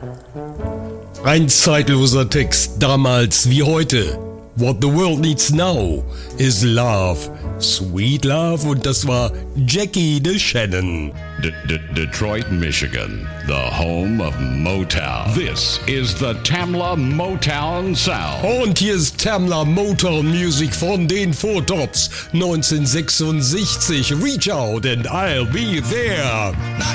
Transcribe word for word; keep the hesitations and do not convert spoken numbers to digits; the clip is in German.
Ein zeitloser Text, damals wie heute. What the world needs now is love. Sweet love. Und das war Jackie DeShannon. D- D- Detroit, Michigan, the home of Motown. This is the Tamla Motown Sound. Und hier ist Tamla Motown Music von den Four Tops neunzehnhundertsechsundsechzig. Reach out and I'll be there.